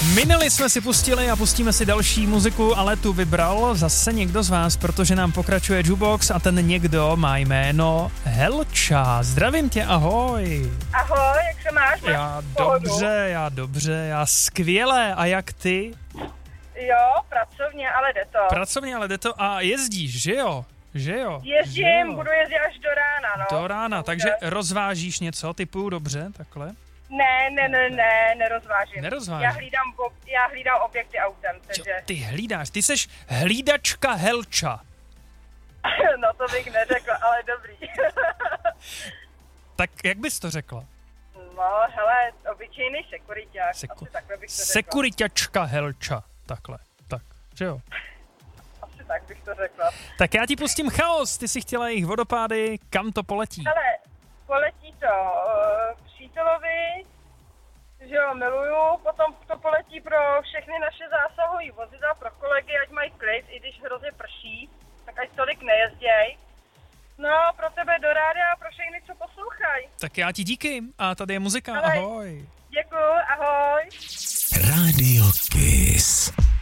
Minuli jsme si pustili a pustíme si další muziku, ale tu vybral zase někdo z vás, protože nám pokračuje Jukebox a ten někdo má jméno Helča. Zdravím tě, ahoj. Ahoj, jak se máš? Já dobře, já skvěle. A jak ty? Jo, pracovně, ale jde to. A jezdíš, že jo? Jezdím, budu jezdit až do rána, no. Do rána, takže rozvážíš něco typu, dobře, takhle? Ne, nerozvážím. Já hlídám objekty autem, takže... Jo, ty seš hlídačka Helča. No to bych neřekla, ale dobrý. Tak jak bys to řekla? No, hele, obyčejný sekuriťák, asi takhle bych to řekla. Sekuriťačka Helča, takhle, tak, že jo? Asi tak bych to řekla. Tak já ti pustím Chaos, ty si chtěla jejich vodopády, kam to poletí? Hele, poletí to přítelovi, že jo, miluju, potom to poletí pro všechny naše zásahové vozidla, pro kolegy, ať mají klid, i když hrozně prší, tak ať tolik nejezděj. No, pro tebe do rádia a pro všechny, co poslouchají. Tak já ti díky a tady je muzika, ahoj. Ahoj. Děkuju, ahoj. Radio Kiss.